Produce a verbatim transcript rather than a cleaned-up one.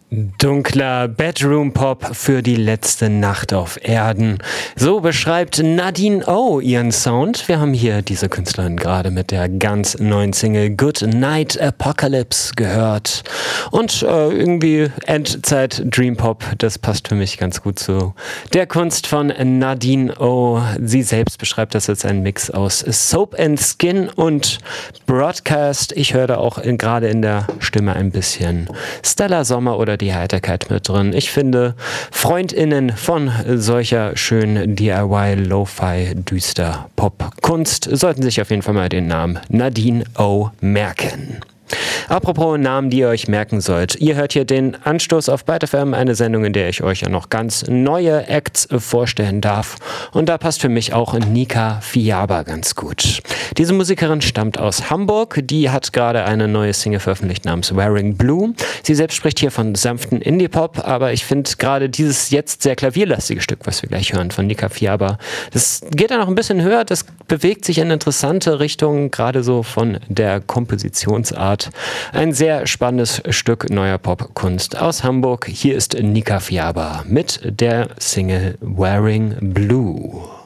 Dunkler Bedroom-Pop für die letzte Nacht auf Erden. So beschreibt Nadine O ihren Sound. Wir haben hier diese Künstlerin gerade mit der ganz neuen Single Good Night Apocalypse gehört. Und äh, irgendwie Endzeit Dream Pop, das passt für mich ganz gut zu der Kunst von Nadine O. Sie selbst beschreibt das als einen Mix aus Soap and Skin und Broadcast. Ich höre da auch in, gerade in der Stimme ein bisschen Stella Sommer oder die Heiterkeit mit drin. Ich finde, FreundInnen von solcher schönen D I Y Lo-Fi düster Pop-Kunst sollten sich auf jeden Fall mal den Namen Nadine O merken. Apropos Namen, die ihr euch merken sollt. Ihr hört hier den Anstoß auf Byte F M, eine Sendung, in der ich euch ja noch ganz neue Acts vorstellen darf. Und da passt für mich auch Nika Fiaba ganz gut. Diese Musikerin stammt aus Hamburg. Die hat gerade eine neue Single veröffentlicht namens Wearing Blue. Sie selbst spricht hier von sanften Indie-Pop, aber ich finde gerade dieses jetzt sehr klavierlastige Stück, was wir gleich hören von Nika Fiaba, das geht da noch ein bisschen höher, das bewegt sich in interessante Richtungen, gerade so von der Kompositionsart. Ein sehr spannendes Stück neuer Popkunst aus Hamburg. Hier ist Nika Fiaba mit der Single Wearing Blue.